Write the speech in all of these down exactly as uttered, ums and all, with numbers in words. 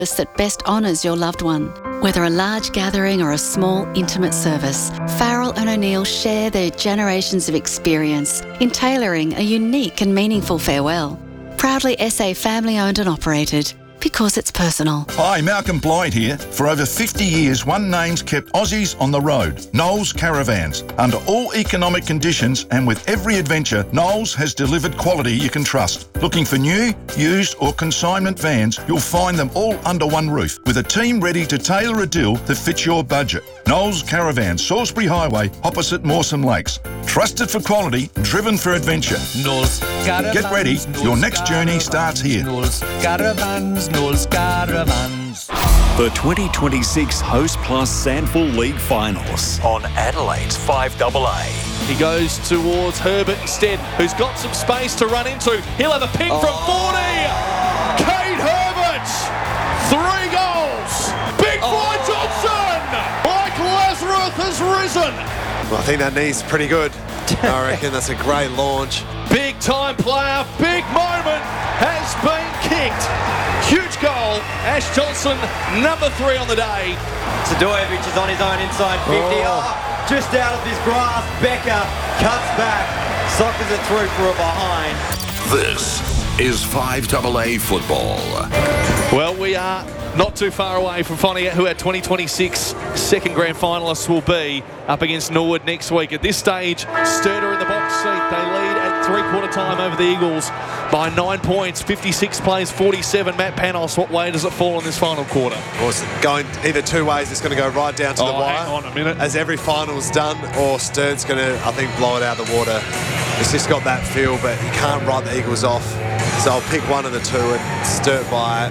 that best honours your loved one. Whether a large gathering or a small, intimate service, Farrell and O'Neill share their generations of experience in tailoring a unique and meaningful farewell. Proudly S A family-owned and operated, because it's personal. Hi, Malcolm Blyde here. For over fifty years, One Name's kept Aussies on the road. Knowles Caravans. Under all economic conditions and with every adventure, Knowles has delivered quality you can trust. Looking for new, used or consignment vans, you'll find them all under one roof with a team ready to tailor a deal that fits your budget. Knowles Caravans, Salisbury Highway, opposite Mawson Lakes. Trusted for quality, driven for adventure. Knowles Caravans. Get ready, your next journey starts here. Knowles Caravans, Knowles Caravans. The twenty twenty-six Host Plus Sandful League Finals on Adelaide's five A A. He goes towards Herbert instead, who's got some space to run into. He'll have a pick oh. from forty. Kate Herbert, three goals. Big Fly oh. Johnson. Mike Lazarus has risen. Well, I think that knee's pretty good. I reckon that's a great launch. Big time player, big moment has been kicked. Huge goal. Ash Johnson, number three on the day. Sadojevic is on his own inside fifty. Oh. Oh, just out of his grasp. Becker cuts back, sockers it through for a behind. This is five A A football. Well, we are not too far away from finding out who our twenty twenty-six second grand finalists will be up against Norwood next week. At this stage, Sturter in the box seat. They lead at three-quarter time over the Eagles by nine points. fifty-six plays forty-seven. Matt Panos, what way does it fall in this final quarter? Well, it's going either two ways. It's going to go right down to oh, the wire. Hang on a minute. As every final's done, or Sturt's going to, I think, blow it out of the water. It's just got that feel, but he can't write the Eagles off. So I'll pick one of the two and Sturt by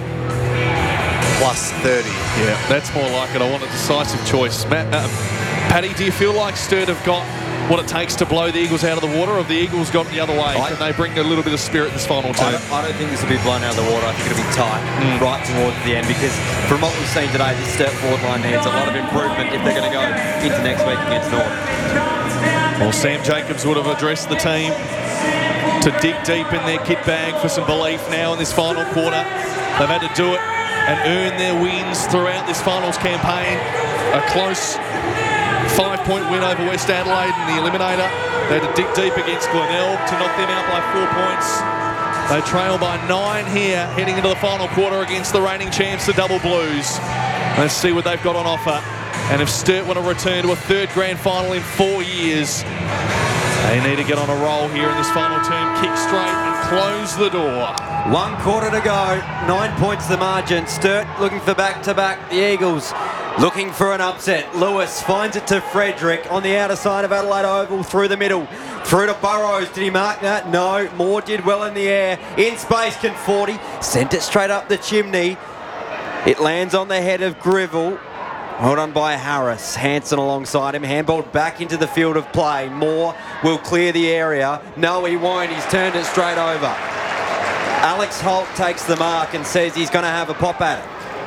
plus thirty. Yeah, that's more like it. I want a decisive choice. Matt, uh, Paddy, do you feel like Sturt have got what it takes to blow the Eagles out of the water, or have the Eagles got the other way? Can they bring a little bit of spirit this final term? I don't, I don't think this will be blown out of the water. I think it'll be tight mm. right towards the end, because from what we've seen today, this Sturt forward line needs a lot of improvement if they're going to go into next week against North. Well, Sam Jacobs would have addressed the team to dig deep in their kit bag for some belief now in this final quarter. They've had to do it and earn their wins throughout this finals campaign. A close five-point win over West Adelaide in the Eliminator. They had to dig deep against Glenelg to knock them out by four points. They trail by nine here, heading into the final quarter against the reigning champs, the Double Blues. Let's see what they've got on offer. And if Sturt want to return to a third grand final in four years, they need to get on a roll here in this final term, kick straight and close the door. One quarter to go, nine points the margin. Sturt looking for back-to-back. The Eagles looking for an upset. Lewis finds it to Frederick on the outer side of Adelaide Oval, through the middle. Through to Burrows. Did he mark that? No. Moore did well in the air. In space can forty. Sent it straight up the chimney. It lands on the head of Grivell. Well done by Harris. Hanson alongside him. Handballed back into the field of play. Moore will clear the area. No, he won't. He's turned it straight over. Alex Holt takes the mark and says he's going to have a pop at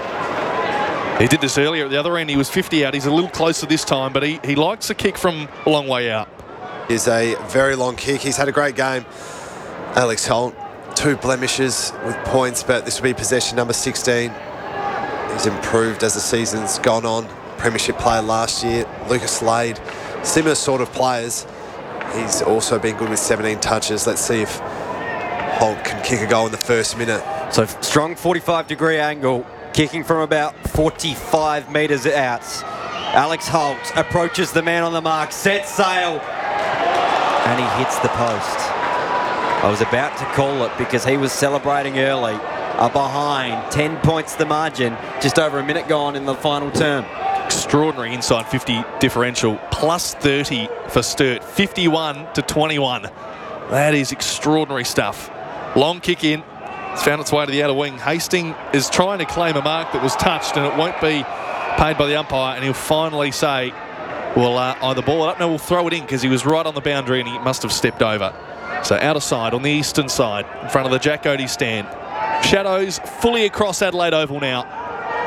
it. He did this earlier at the other end. He was fifty out. He's a little closer this time, but he, he likes a kick from a long way out. It's a very long kick. He's had a great game. Alex Holt, two blemishes with points, but this will be possession number sixteen. He's improved as the season's gone on. Premiership player last year. Lucas Slade, similar sort of players. He's also been good with seventeen touches. Let's see if Holt can kick a goal in the first minute. So strong forty-five degree angle, kicking from about forty-five metres out. Alex Holt approaches the man on the mark, sets sail, and he hits the post. I was about to call it because he was celebrating early. Are behind, ten points the margin, just over a minute gone in the final term. Extraordinary inside fifty differential, plus thirty for Sturt, fifty-one to twenty-one. That is extraordinary stuff. Long kick in, it's found its way to the outer wing. Hastings is trying to claim a mark that was touched, and it won't be paid by the umpire, and he'll finally say, we'll uh, either ball it up, no, we'll throw it in, because he was right on the boundary and he must have stepped over. So outer side, on the eastern side, in front of the Jack Oatey stand. Shadows fully across Adelaide Oval now.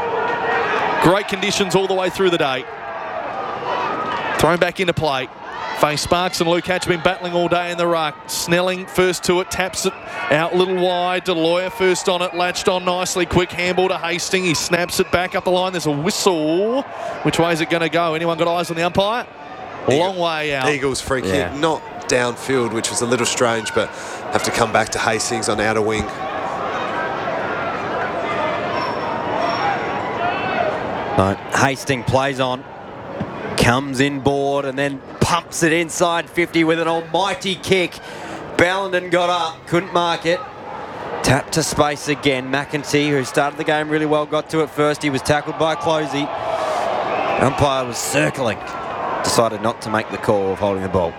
Great conditions all the way through the day. Thrown back into play. Face Sparks and Luke Hatch have been battling all day in the ruck. Snelling first to it, taps it out a little wide. Deloya first on it, latched on nicely. Quick handball to Hastings. He snaps it back up the line. There's a whistle. Which way is it going to go? Anyone got eyes on the umpire? A long way out. Eagles free kick, Yeah. not downfield, which was a little strange, but have to come back to Hastings on outer wing. So Hastings plays on, comes inboard and then pumps it inside fifty with an almighty kick. Ballenden got up, couldn't mark it. Tap to space again. McEntee, who started the game really well, got to it first. He was tackled by Closey. Umpire was circling. Decided not to make the call of holding the ball.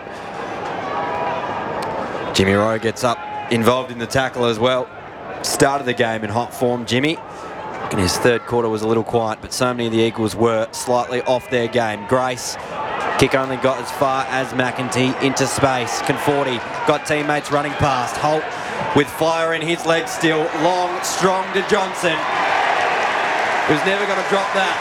Jimmy Rowe gets up, involved in the tackle as well. Started the game in hot form, Jimmy. And his third quarter was a little quiet, but so many of the Eagles were slightly off their game. Grace, kick only got as far as McEntee into space. Conforti got teammates running past. Holt with fire in his legs still. Long, strong to Johnson, who's never going to drop that.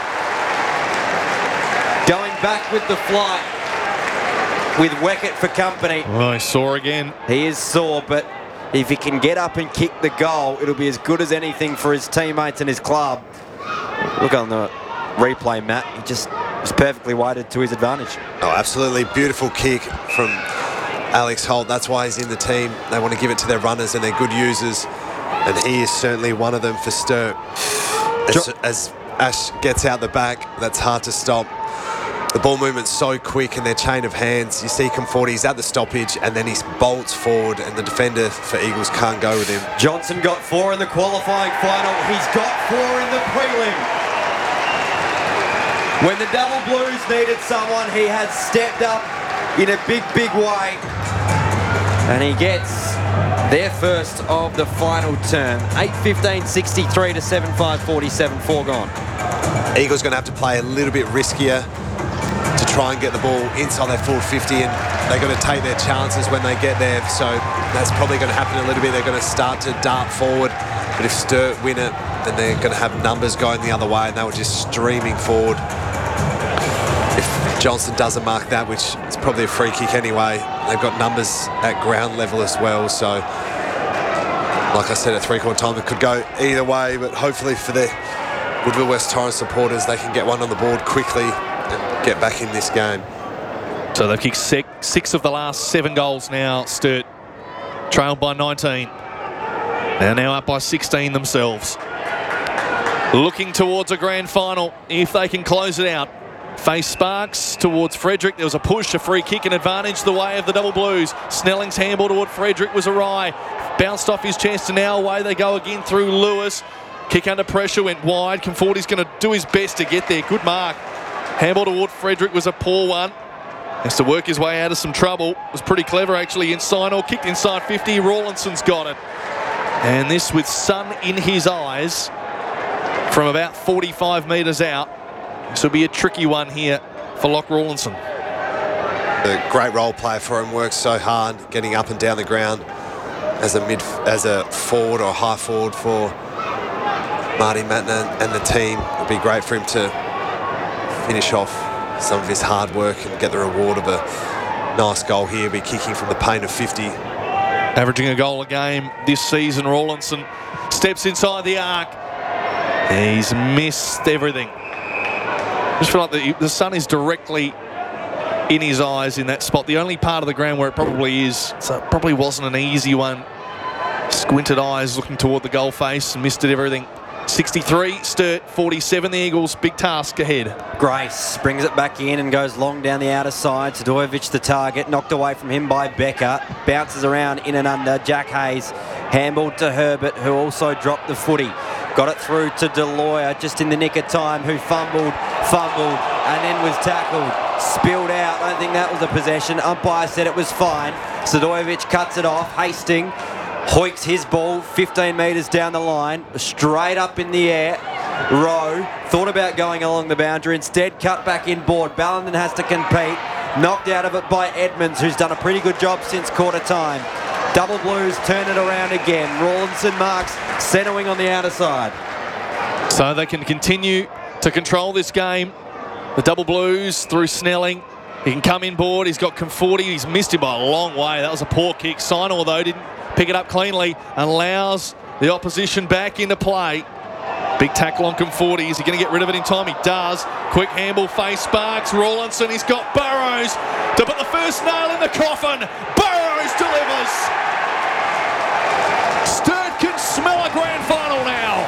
Going back with the flight with Weckett for company. Oh, he saw again. He is sore, but if he can get up and kick the goal, it'll be as good as anything for his teammates and his club. Look on the replay, Matt. He just was perfectly weighted to his advantage. Oh, absolutely beautiful kick from Alex Holt. That's why he's in the team. They want to give it to their runners and their good users, and he is certainly one of them for Sturt. As, as Ash gets out the back, that's hard to stop. The ball movement's so quick in their chain of hands. You see Conforti, he's at the stoppage, and then he bolts forward, and the defender for Eagles can't go with him. Johnson got four in the qualifying final. He's got four in the prelim. When the Double Blues needed someone, he has stepped up in a big, big way. And he gets their first of the final term. eight fifteen sixty-three to seven five forty-seven, foregone. Eagles going to have to play a little bit riskier to try and get the ball inside their full fifty, and they're going to take their chances when they get there. So that's probably going to happen a little bit. They're going to start to dart forward, but if Sturt win it, then they're going to have numbers going the other way, and they were just streaming forward. If Johnson doesn't mark that, which is probably a free kick anyway, they've got numbers at ground level as well. So like I said, at three-quarter time, it could go either way, but hopefully for the Woodville West Torrens supporters, they can get one on the board quickly and get back in this game. So they've kicked six, six of the last seven goals now, Sturt. Trailed by nineteen. They're now up by sixteen themselves. Looking towards a grand final, if they can close it out. Face Sparks towards Frederick. There was a push, a free kick, and advantage the way of the Double Blues. Snelling's handball toward Frederick was awry. Bounced off his chest, and now away they go again through Lewis. Kick under pressure, went wide. Conforti's going to do his best to get there. Good mark. Handball toward Frederick was a poor one. Has to work his way out of some trouble. Was pretty clever actually in Signor. Kicked inside fifty. Rawlinson's got it. And this with sun in his eyes from about forty-five metres out. This will be a tricky one here for Locke Rawlinson. A great role player for him. Works so hard getting up and down the ground as a mid, as a forward or high forward for Marty Matner and the team. It would be great for him to finish off some of his hard work and get the reward of a nice goal here. Be kicking from the paint of fifty. Averaging a goal a game this season, Rawlinson steps inside the arc. He's missed everything. I just feel like the, the sun is directly in his eyes in that spot. The only part of the ground where it probably is, so it probably wasn't an easy one. Squinted eyes looking toward the goal face and missed it everything. sixty-three, Sturt, forty-seven, the Eagles, big task ahead. Grace brings it back in and goes long down the outer side. Todorovic the target, knocked away from him by Becker. Bounces around in and under. Jack Hayes handballed to Herbert, who also dropped the footy. Got it through to Deloya just in the nick of time, who fumbled, fumbled, and then was tackled. Spilled out. I don't think that was a possession. Umpire said it was fine. Sadojevic cuts it off. Hastings hoiks his ball fifteen metres down the line, straight up in the air. Rowe thought about going along the boundary, instead cut back inboard. Ballenden has to compete. Knocked out of it by Edmonds, who's done a pretty good job since quarter time. Double Blues turn it around again. Rawlinson marks, centering on the outer side. So they can continue to control this game. The Double Blues through Snelling He can come inboard. He's got Conforti. He's missed him by a long way. That was a poor kick. Signor, though, didn't pick it up cleanly and allows the opposition back into play. Big tackle on Conforti. Is he going to get rid of it in time? He does. Quick handball, face Sparks. Rawlinson. He's got Burrows to put the first nail in the coffin. Burrows delivers. Sturt can smell a grand final now.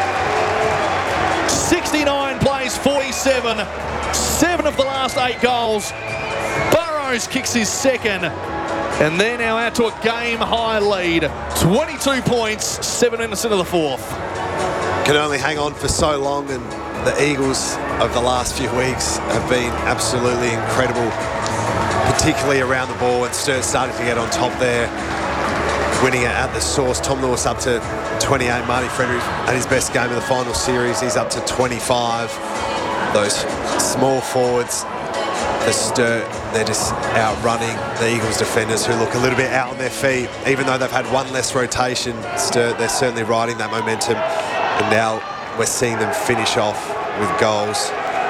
sixty-nine plays forty-seven. Seven of the last eight goals. Burrows kicks his second. And they're now out to a game-high lead. twenty-two points, seven minutes into the fourth. Can only hang on for so long, and the Eagles over the last few weeks have been absolutely incredible, particularly around the ball, and Sturt starting to get on top there, winning it at the source. Tom Lewis up to twenty-eight. Marty Frederick at his best game of the final series. He's up to twenty-five. Those small forwards for Sturt, they're just outrunning the Eagles defenders, who look a little bit out on their feet. Even though they've had one less rotation, Sturt, they're certainly riding that momentum. And now we're seeing them finish off with goals.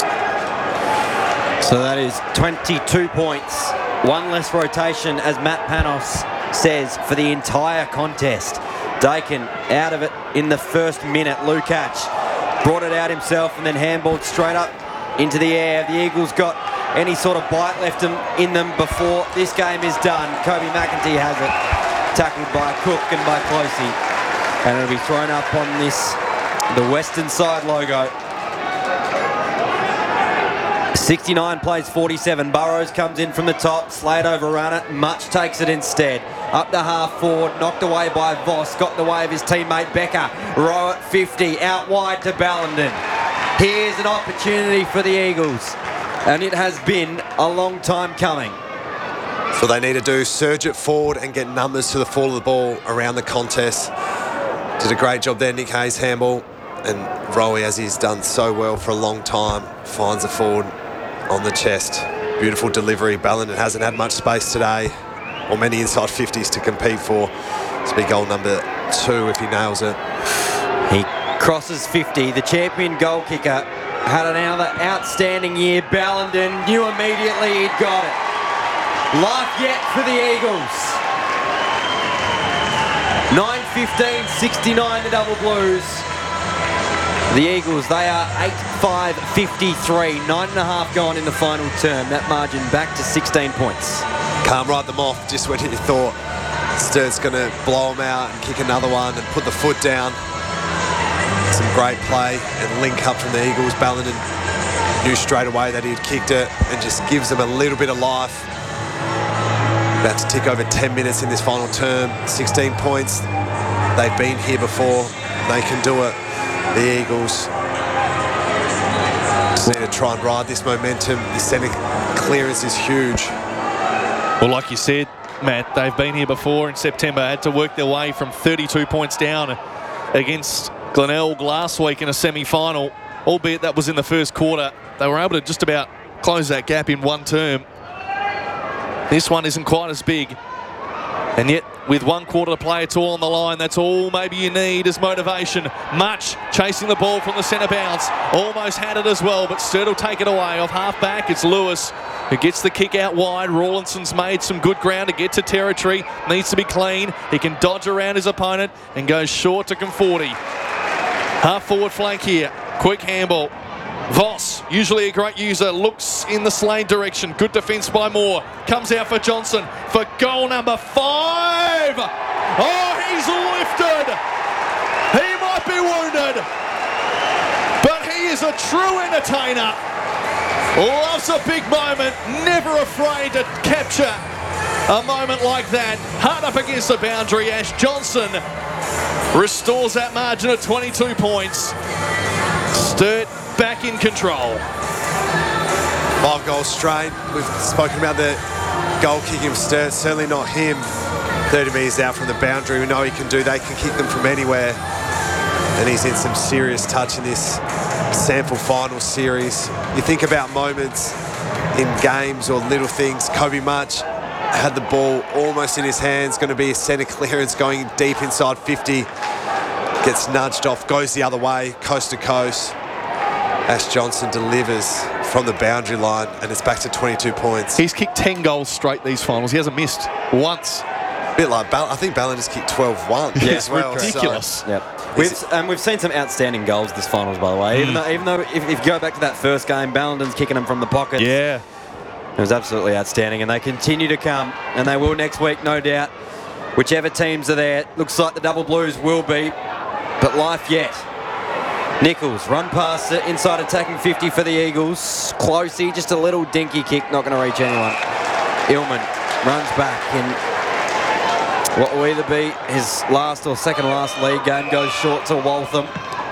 So that is twenty-two points. One less rotation, as Matt Panos says, for the entire contest. Dakin out of it in the first minute. Lukacs brought it out himself and then handballed straight up into the air. The Eagles got any sort of bite left them in them before this game is done. Kobe McEntee has it, tackled by Cook and by Closey, and it'll be thrown up on this, the Western Side logo. sixty-nine plays forty-seven. Burrows comes in from the top. Slade overrun it. Much takes it instead. Up the half forward, knocked away by Voss. Got in the way of his teammate Becker. Rowe at fifty. Out wide to Ballenden. Here's an opportunity for the Eagles, and it has been a long time coming. So they need to do, surge it forward and get numbers to the fall of the ball around the contest. Did a great job there, Nick Hayes handball. And Rowe, as he's done so well for a long time, finds a forward on the chest. Beautiful delivery. Ballenden hasn't had much space today, or many inside fifties to compete for. This will be goal number two if he nails it. He crosses fifty. The champion goal kicker had another outstanding year. Ballenden knew immediately he'd got it. Life yet for the Eagles. nine fifteen sixty-nine the Double Blues. The Eagles, they are eight five fifty-three. Nine and a half gone in the final term. That margin back to sixteen points. Can't write them off just when you thought Sturt's going to blow them out and kick another one and put the foot down. Some great play and link up from the Eagles. Ballenden knew straight away that he'd kicked it and just gives them a little bit of life. About to tick over ten minutes in this final term. sixteen points. They've been here before. They can do it. The Eagles just need to try and ride this momentum. This centre clearance is huge. Well, like you said, Matt, they've been here before in September. Had to work their way from thirty-two points down against Glenelg last week in a semi-final, albeit that was in the first quarter. They were able to just about close that gap in one term. This one isn't quite as big. And yet, with one quarter to play, it's all on the line. That's all maybe you need as motivation. Much chasing the ball from the centre bounce. Almost had it as well, but Sturt will take it away. Off half back, it's Lewis who gets the kick out wide. Rawlinson's made some good ground to get to territory. Needs to be clean. He can dodge around his opponent and goes short to Conforti. Half forward flank here. Quick handball. Voss, usually a great user, looks in the Slade direction. Good defence by Moore. Comes out for Johnson for goal number five. Oh, he's lifted. He might be wounded, but he is a true entertainer. Loves a big moment, never afraid to capture a moment like that. Hard up against the boundary. Ash Johnson restores that margin of twenty-two points. Sturt back in control. Five goals straight. We've spoken about the goal kicking of Sturt. Certainly not him. thirty metres out from the boundary. We know he can do. They can kick them from anywhere. And he's in some serious touch in this Sample final series. You think about moments in games or little things. Kobe Much had the ball almost in his hands. Going to be a centre clearance going deep inside fifty. Gets nudged off. Goes the other way. Coast to coast. Ash Johnson delivers from the boundary line, and it's back to twenty-two points. He's kicked ten goals straight these finals. He hasn't missed once. A bit like Ball- I think Ballin has kicked twelve one. Yeah, as well. ridiculous. So, Yep. We've, and we've seen some outstanding goals this finals, by the way. Even though, even though if, if you go back to that first game, Ballinden's kicking them from the pocket. Yeah. It was absolutely outstanding, and they continue to come, and they will next week, no doubt. Whichever teams are there, looks like the Double Blues will be, but life yet. Nichols, run past it, inside attacking fifty for the Eagles. Closey, just a little dinky kick, not going to reach anyone. Illman runs back in what will either be his last or second last league game, goes short to Waltham.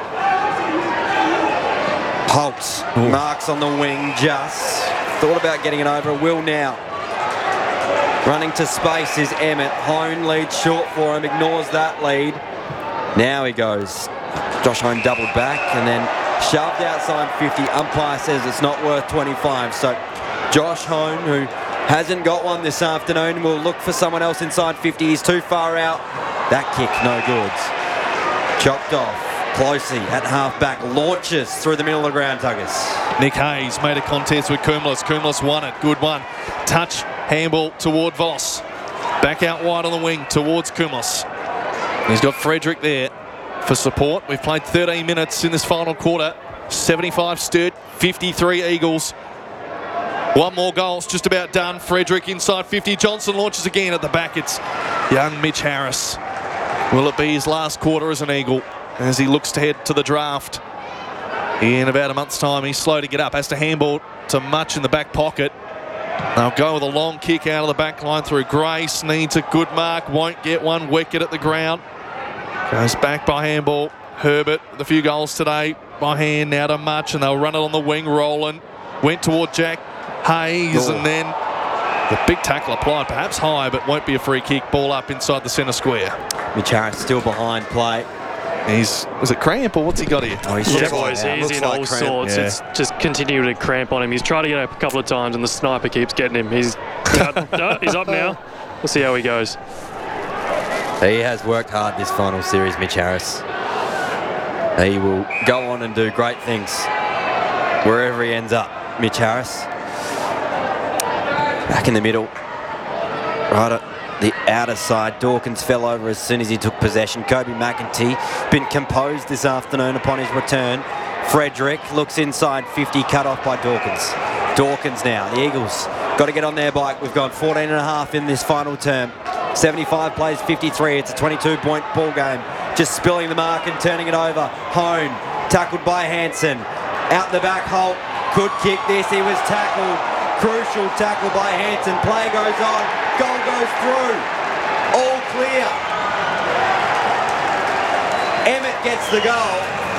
Holtz marks on the wing, just thought about getting it over, will now. Running to space is Emmett. Hone leads short for him, ignores that lead. Now he goes. Josh Hone doubled back and then shoved outside fifty. Umpire says it's not worth twenty-five. So Josh Hone, who hasn't got one this afternoon, will look for someone else inside fifty. He's too far out. That kick, no goods. Chopped off. Closey at half-back, launches through the middle of the ground, Tuggers. Nick Hayes made a contest with Kumlis. Kumlis won it. Good one. Touch, handball toward Voss. Back out wide on the wing towards Kumlis. He's got Frederick there for support. We've played thirteen minutes in this final quarter. seventy-five Sturt, fifty-three Eagles. One more goal, it's just about done. Frederick inside fifty. Johnson launches again at the back. It's young Mitch Harris. Will it be his last quarter as an Eagle as he looks to head to the draft in about a month's time? He's slow to get up, has to handball to Much in the back pocket. They'll go with a long kick out of the back line through Grace. Needs a good mark, won't get one. Wicket at the ground. Goes back by handball. Herbert with a few goals today by hand, now to Much, and they'll run it on the wing. Roland went toward Jack Hayes, oh. and then the big tackle applied, perhaps high, but won't be a free kick. Ball up inside the centre square. Mitch Harris still behind play. He's, was it cramp or what's he got here? Oh, he's yeah, just boys, like, he's in like all cramp. sorts. Yeah. It's just continuing to cramp on him. He's tried to get up a couple of times and the sniper keeps getting him. He's, no, no, he's up now. We'll see how he goes. He has worked hard this final series, Mitch Harris. He will go on and do great things wherever he ends up, Mitch Harris. Back in the middle, right at the outer side. Dawkins fell over as soon as he took possession. Kobe McEntee been composed this afternoon upon his return. Frederick looks inside fifty, cut off by Dawkins. Dawkins now, the Eagles got to get on their bike. We've gone fourteen and a half in this final term. seventy-five plays fifty-three. It's a twenty-two point ball game. Just spilling the mark and turning it over. Hone, tackled by Hansen. Out the back, Holt could kick this. He was tackled. Crucial tackle by Hansen. Play goes on. Goal goes through. All clear. Emmett gets the goal.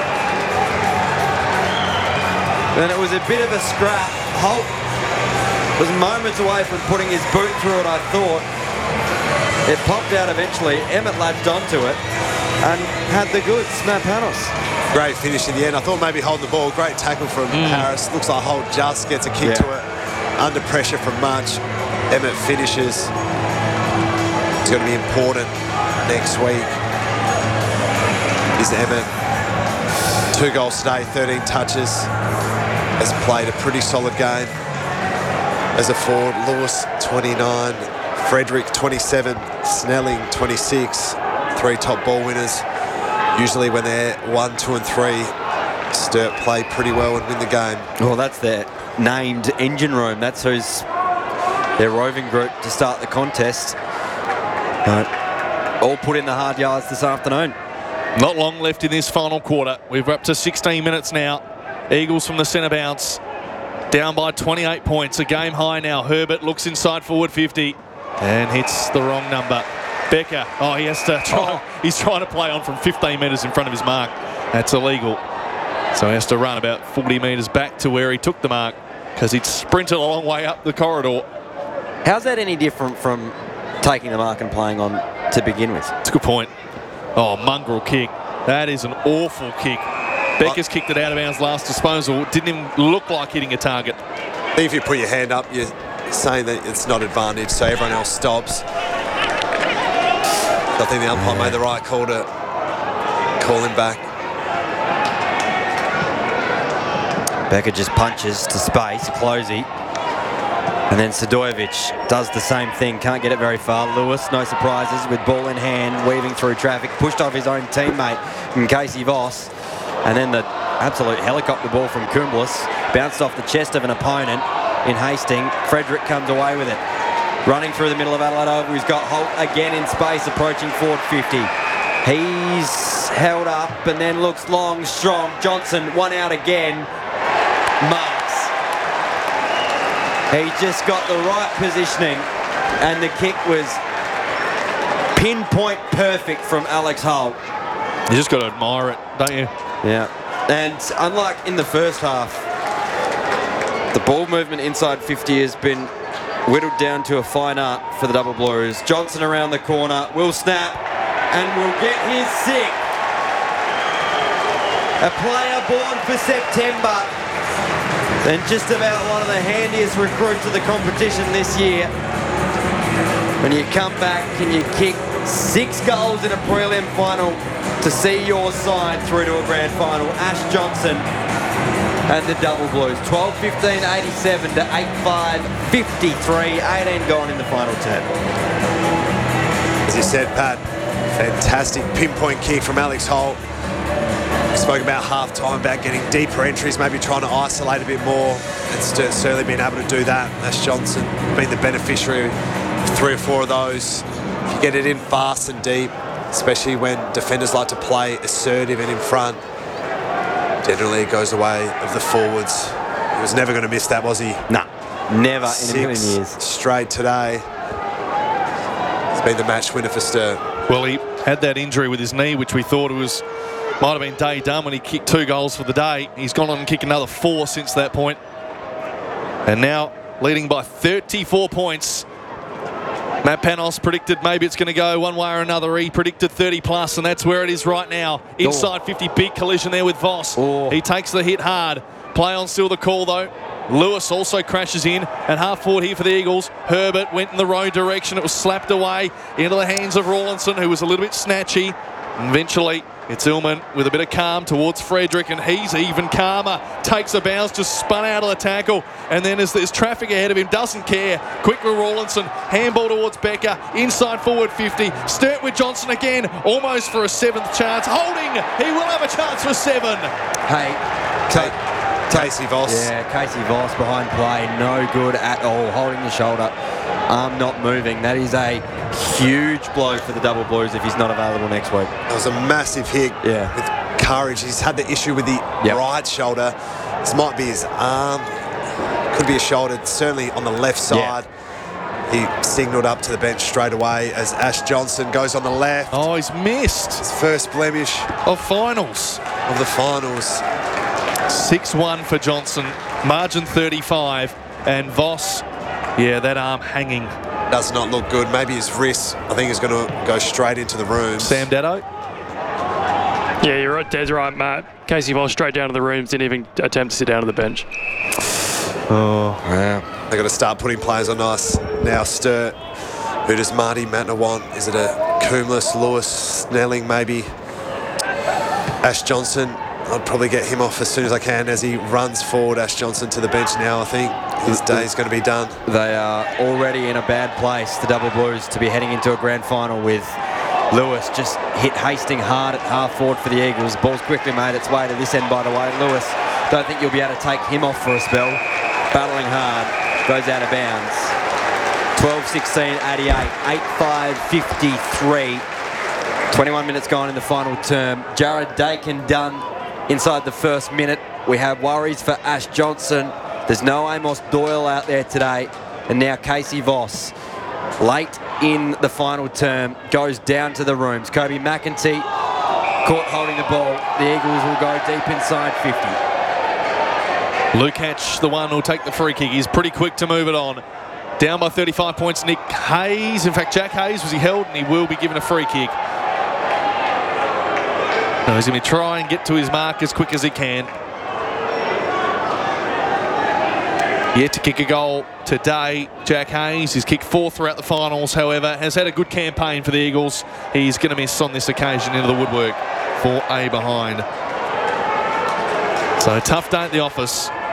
And it was a bit of a scrap. Holt was moments away from putting his boot through it, I thought. It popped out eventually. Emmett latched onto it and had the goods. Matt Panos. Great finish in the end. I thought maybe holding the ball. Great tackle from mm. Harris. Looks like Holt just gets a kick yeah. to it. Under pressure from Much. Emmett finishes. It's going to be important next week. Is Emmett. Two goals today, thirteen touches. Has played a pretty solid game as a forward. Lewis, twenty-nine. Frederick, twenty-seven. Snelling, twenty-six. Three top ball winners. Usually when they're one, two and three, Sturt play pretty well and win the game. Well, that's their named engine room. That's who's their roving group to start the contest. Uh, all put in the hard yards this afternoon. Not long left in this final quarter. We're up to sixteen minutes now. Eagles from the centre bounce. Down by twenty-eight points. A game high now. Herbert looks inside forward fifty and hits the wrong number. Becker, oh, he has to try. Oh. He's trying to play on from fifteen metres in front of his mark. That's illegal. So he has to run about forty metres back to where he took the mark because he'd sprinted a long way up the corridor. How's that any different from taking the mark and playing on to begin with? That's a good point. Oh, mongrel kick. That is an awful kick. Becker's kicked it out of bounds last disposal. It didn't even look like hitting a target. If you put your hand up, you're saying that it's not advantage, so everyone else stops. I think the umpire made the right call to call him back. Becker just punches to space, Closey. And then Sadojevic does the same thing, can't get it very far. Lewis, no surprises, with ball in hand, weaving through traffic, pushed off his own teammate, Casey Voss. And then the absolute helicopter ball from Kumblis, bounced off the chest of an opponent in Hastings. Frederick comes away with it. Running through the middle of Adelaide Oval, he's got Holt again in space, approaching forward fifty. He's held up and then looks long, strong. Johnson, one out again. Marks. He just got the right positioning and the kick was pinpoint perfect from Alex Holt. You just got to admire it, don't you? Yeah. And unlike in the first half, the ball movement inside fifty has been whittled down to a fine art for the Double Blues. Johnson around the corner, will snap and will get his sixth. A player born for September and just about one of the handiest recruits of the competition this year. When you come back and you kick six goals in a prelim final to see your side through to a grand final. Ash Johnson and the Double Blues. twelve fifteen eighty-seven to eight five fifty-three. eighteen gone in the final ten. As you said, Pat, fantastic pinpoint kick from Alex Holt. We spoke about half-time, about getting deeper entries, maybe trying to isolate a bit more, and Sturt certainly been able to do that. Ash Johnson been the beneficiary of three or four of those. If you get it in fast and deep, especially when defenders like to play assertive and in front, generally it goes away of the forwards. He was never going to miss that, was he? Nah, never in a million Six years. straight today. It's been the match winner for Sturt. Well, he had that injury with his knee, which we thought was might have been day done when he kicked two goals for the day. He's gone on and kicked another four since that point. And now leading by thirty-four points. Matt Panos predicted maybe it's going to go one way or another. He predicted thirty plus, and that's where it is right now. Inside oh. fifty, big collision there with Voss. Oh. He takes the hit hard. Play on still the call, though. Lewis also crashes in, and half forward here for the Eagles. Herbert went in the wrong direction. It was slapped away into the hands of Rawlinson, who was a little bit snatchy. And eventually, it's Illman with a bit of calm towards Frederick, and he's even calmer. Takes a bounce, just spun out of the tackle, and then as there's traffic ahead of him, doesn't care. Quick with Rawlinson, handball towards Becker, inside forward fifty. Sturt with Johnson again, almost for a seventh chance. Holding, he will have a chance for seven. Hey, take Casey Voss. Yeah, Casey Voss behind play, no good at all. Holding the shoulder, arm not moving. That is a huge blow for the Double Blues if he's not available next week. That was a massive hit yeah. with courage. He's had the issue with the yep. right shoulder. This might be his arm. Could be a shoulder, certainly on the left side. Yeah. He signalled up to the bench straight away as Ash Johnson goes on the left. Oh, he's missed. His first blemish. Of finals. Of the finals. six one for Johnson, margin thirty-five, and Voss, yeah, that arm hanging. Does not look good. Maybe his wrist, I think, is going to go straight into the room. Sam Daddo? Yeah, you're right, dead right, Matt. Casey Voss straight down to the rooms, didn't even attempt to sit down to the bench. Oh, wow. They've got to start putting players on ice now. Sturt. Who does Marty Matner want? Is it a Coombs, Lewis, Snelling, maybe? Ash Johnson. I'd probably get him off as soon as I can as he runs forward. Ash Johnson to the bench now, I think. His day's going to be done. They are already in a bad place, the Double Blues, to be heading into a grand final with Lewis just hit Hastings hard at half forward for the Eagles. Ball's quickly made its way to this end, by the way. Lewis, don't think you'll be able to take him off for a spell. Battling hard, goes out of bounds. twelve sixteen eighty-eight, eight five fifty-three. twenty-one minutes gone in the final term. Jared Dakin done inside the first minute. We have worries for Ash Johnson. There's no Amos Doyle out there today. And now Casey Voss, late in the final term, goes down to the rooms. Kobe McEntee caught holding the ball. The Eagles will go deep inside fifty. Lukac, the one who'll take the free kick. He's pretty quick to move it on. Down by thirty-five points, Nick Hayes. In fact, Jack Hayes was he held, and he will be given a free kick. So he's going to try and get to his mark as quick as he can. Yet to kick a goal today, Jack Hayes. He's kicked four throughout the finals, however, has had a good campaign for the Eagles. He's going to miss on this occasion into the woodwork for a behind. So tough day at the office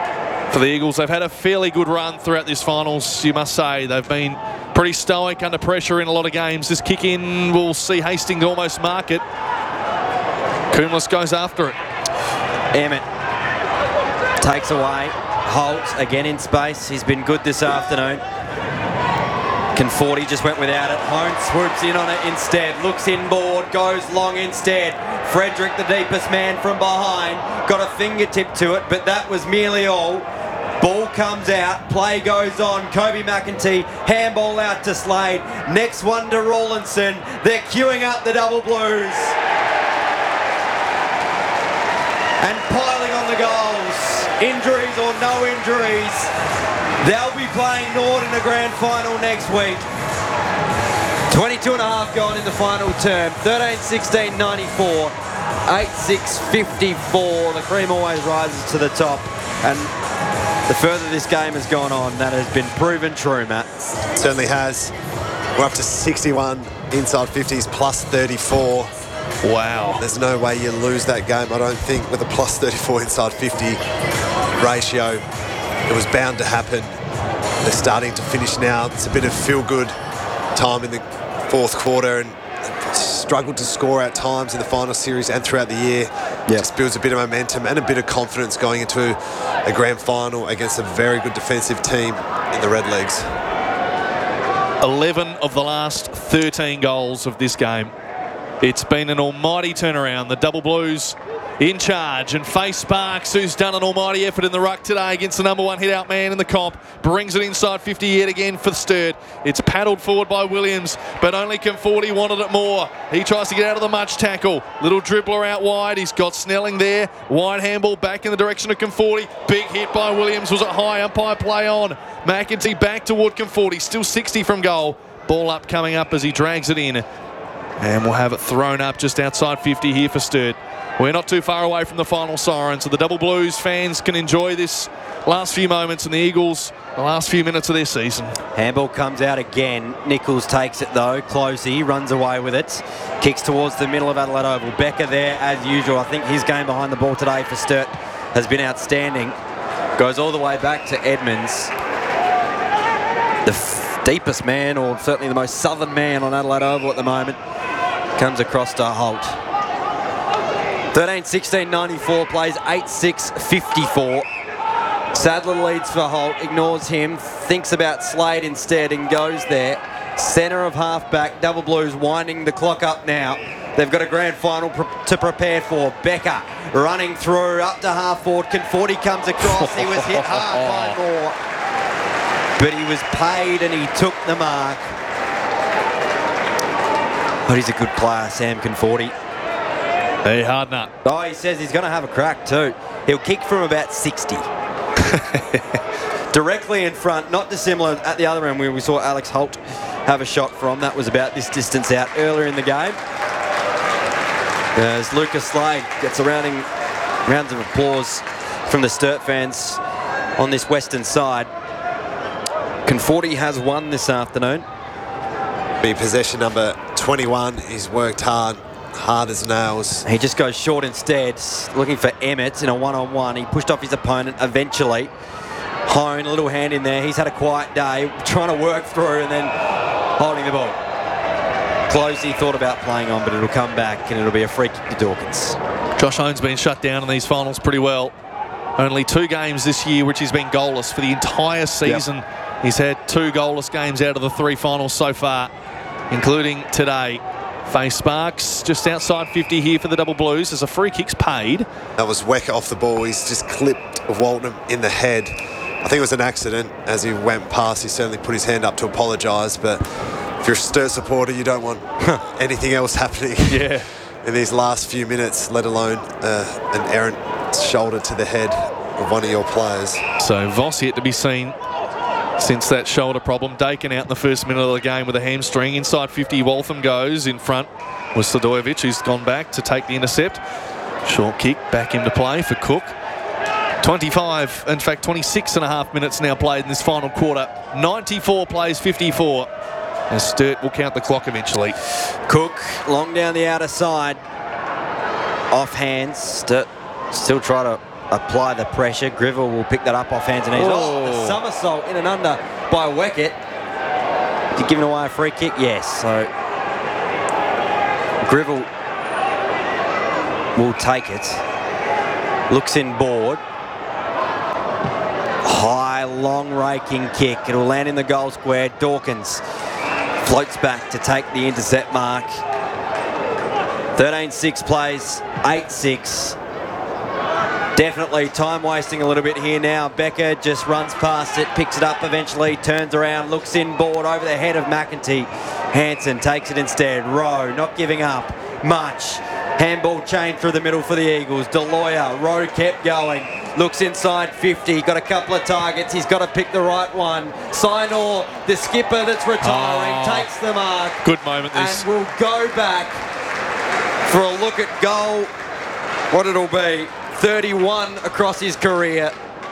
for the Eagles. They've had a fairly good run throughout this finals, you must say. They've been pretty stoic under pressure in a lot of games. This kick in, we'll see Hastings almost mark it. Coombs goes after it. Emmett takes away. Holt again in space. He's been good this afternoon. Conforti just went without it. Hone swoops in on it instead. Looks inboard, goes long instead. Frederick, the deepest man from behind, got a fingertip to it, but that was merely all. Ball comes out, play goes on. Kobe McEntee, handball out to Slade. Next one to Rawlinson. They're queuing up the double blues. And piling on the goals. Injuries or no injuries, they'll be playing Nord in the grand final next week. twenty-two and a half gone in the final term. thirteen sixteen ninety-four. eight six fifty-four. The cream always rises to the top. And the further this game has gone on, that has been proven true, Matt. It certainly has. We're up to sixty-one inside fifties, plus thirty-four. Wow. There's no way you lose that game, I don't think, with a plus thirty-four inside fifty ratio. It was bound to happen. They're starting to finish now. It's a bit of feel-good time in the fourth quarter, and struggled to score at times in the final series and throughout the year. Yep. Just builds a bit of momentum and a bit of confidence going into a grand final against a very good defensive team in the Redlegs. eleven of the last thirteen goals of this game. It's been an almighty turnaround. The Double Blues in charge, and Faye Sparks, who's done an almighty effort in the ruck today against the number one hit-out man in the comp, brings it inside fifty yet again for Sturt. It's paddled forward by Williams, but only Conforti wanted it more. He tries to get out of the much tackle. Little dribbler out wide. He's got Snelling there. Wide handball back in the direction of Conforti. Big hit by Williams. Was it high? Umpire play on. McEntee back toward Conforti. Still sixty from goal. Ball up coming up as he drags it in. And we'll have it thrown up just outside fifty here for Sturt. We're not too far away from the final siren, so the Double Blues fans can enjoy this last few moments, and the Eagles the last few minutes of their season. Handball comes out again. Nichols takes it though. Closey runs away with it. Kicks towards the middle of Adelaide Oval. Becker there as usual. I think his game behind the ball today for Sturt has been outstanding. Goes all the way back to Edmonds. The f- deepest man, or certainly the most southern man on Adelaide Oval at the moment, comes across to Holt. thirteen sixteen ninety-four, plays eight six fifty-four. Sadler leads for Holt, ignores him, thinks about Slade instead and goes there. Centre of half-back, Double Blues winding the clock up now. They've got a grand final pre- to prepare for. Becker running through up to half-forward. Conforti comes across, he was hit hard by Moore. But he was paid and he took the mark. But he's a good player, Sam Conforti. Hey, hard nut. Oh, he says he's going to have a crack too. He'll kick from about sixty. Directly in front, not dissimilar at the other end where we saw Alex Holt have a shot from. That was about this distance out earlier in the game. As Lucas Slade gets a rounding, rounds of applause from the Sturt fans on this western side. Conforti has won this afternoon. Be possession number twenty-one. He's worked hard. Hard as nails. He just goes short instead, looking for Emmett in a one-on-one. He pushed off his opponent eventually. Hone, a little hand in there. He's had a quiet day, trying to work through and then holding the ball. Closey thought about playing on, but it'll come back and it'll be a free kick to Dawkins. Josh Hone's been shut down in these finals pretty well. Only two games this year which he's been goalless for the entire season. Yep. He's had two goalless games out of the three finals so far, including today. Faye Sparks just outside fifty here for the Double Blues as a free kick's paid. That was Wecker off the ball. He's just clipped Walton in the head. I think it was an accident as he went past. He certainly put his hand up to apologise, but if you're a Sturt supporter, you don't want anything else happening yeah. in these last few minutes, let alone uh, an errant shoulder to the head of one of your players. So Voss yet to be seen since that shoulder problem. Dakin out in the first minute of the game with a hamstring. Inside fifty, Waltham goes. In front was Sladojevic, who's gone back to take the intercept. Short kick back into play for Cook. twenty-five, in fact twenty-six and a half minutes now played in this final quarter. ninety-four plays fifty-four. And Sturt will count the clock eventually. Cook, long down the outer side. Off hands. Sturt still try to apply the pressure. Greville will pick that up off hands and knees. Oh, the somersault in and under by Weckett. Is he giving away a free kick? Yes. So Greville will take it. Looks in board. High, long raking kick. It'll land in the goal square. Dawkins floats back to take the intercept mark. thirteen six plays, eight six. Definitely time wasting a little bit here now. Becker just runs past it, picks it up eventually, turns around, looks inboard over the head of McEntee. Hanson takes it instead. Rowe not giving up much. Handball chain through the middle for the Eagles. DeLoya, Rowe kept going. Looks inside fifty, got a couple of targets. He's got to pick the right one. Sinor, the skipper that's retiring, Oh. takes the mark. Good moment, this. And we'll go back for a look at goal. What it'll be. thirty-one across his career.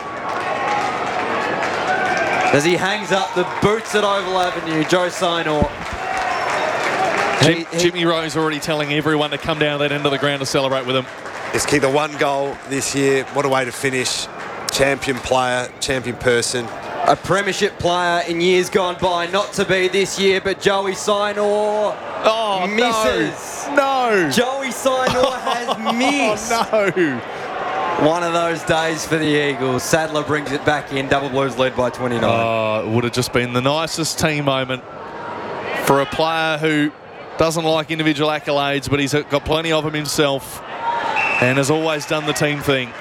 As he hangs up the boots at Oval Avenue, Joe Sinor. Jim, He- he- Jimmy Rowe's already telling everyone to come down that end of the ground to celebrate with him. He's kicked the one goal this year. What a way to finish. Champion player, champion person. A premiership player in years gone by, not to be this year, but Joey Sinor Oh, misses. No. Joey Sinor has missed. Oh, no. One of those days for the Eagles. Sadler brings it back in. Double Blues lead by twenty-nine. Oh, it would have just been the nicest team moment for a player who doesn't like individual accolades, but he's got plenty of them himself and has always done the team thing.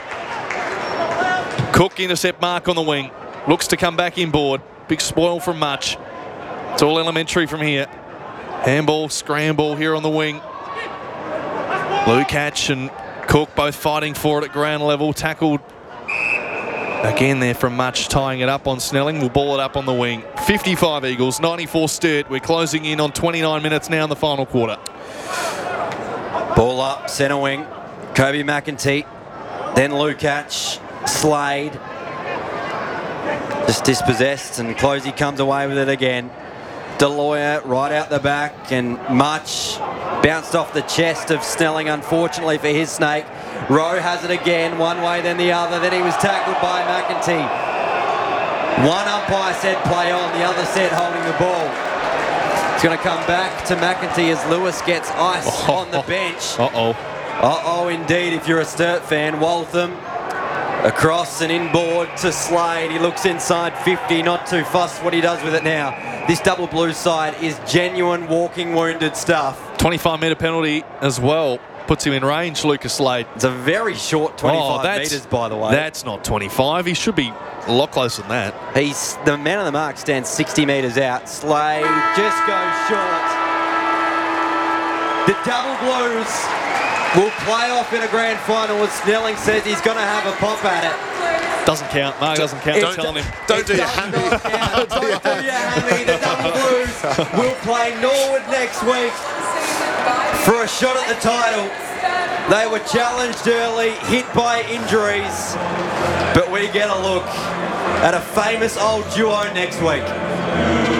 Cook intercept mark on the wing. Looks to come back inboard. Big spoil from Much. It's all elementary from here. Handball, scramble here on the wing. Lukacs and Cook both fighting for it at ground level. Tackled again there from Much, tying it up on Snelling. We'll ball it up on the wing. fifty-five Eagles, ninety-four Sturt. We're closing in on twenty-nine minutes now in the final quarter. Ball up, centre wing. Kobe McEntee. Then Lukacs. Slade. Just dispossessed, and Closey comes away with it again. DeLoya right out the back, and Much bounced off the chest of Snelling, unfortunately for his snake. Rowe has it again, one way then the other. Then he was tackled by McEntee. One umpire said play on, the other said holding the ball. It's going to come back to McEntee as Lewis gets ice Oh. on the bench. Uh-oh. Uh-oh, indeed, if you're a Sturt fan. Waltham across and inboard to Slade. He looks inside fifty, not too fussed what he does with it now. This double blue side is genuine walking wounded stuff. twenty-five metre penalty as well. Puts him in range, Lucas Slade. It's a very short twenty-five Oh, that's- metres, by the way. That's not twenty-five. He should be a lot closer than that. He's the man of the mark, stands sixty metres out. Slade just goes short. The double blues will play off in a grand final as Snelling says he's going to have a pop at it. Doesn't count. Mark doesn't count. Don't- Telling him. Don't do It your does hammy. not count. Don't do your hammy. The double blues will play Norwood next week for a shot at the title. They were challenged early, hit by injuries, but we get a look at a famous old duo next week.